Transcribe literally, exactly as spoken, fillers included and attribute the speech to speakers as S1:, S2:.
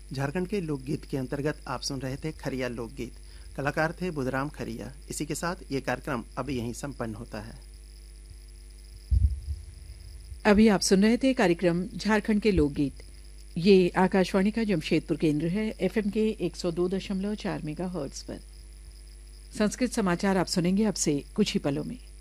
S1: झारखंड के लोकगीत के अंतर्गत आप सुन रहे थे खरिया लोकगीत। कलाकार थे बुधराम खरिया। इसी के साथ ये कार्यक्रम अब यहीं संपन्न होता है।
S2: अभी आप सुन रहे थे कार्यक्रम झारखंड के लोकगीत। ये आकाशवाणी का जमशेदपुर केंद्र है, एफएम के एक सौ दो दशमलव चार मेगाहर्ट्ज पर। संस्कृत समाचार आप सुनेंगे अब से कुछ ही पलों में।